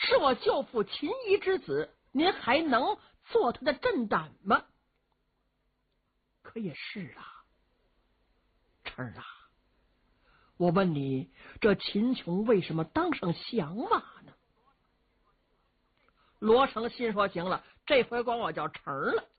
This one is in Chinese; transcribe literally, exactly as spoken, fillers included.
是我舅父秦仪之子，您还能做他的镇胆吗？可也是啊，晨儿啊，我问你，这秦琼为什么当上降马呢？罗成心说：行了，这回管我叫晨儿了。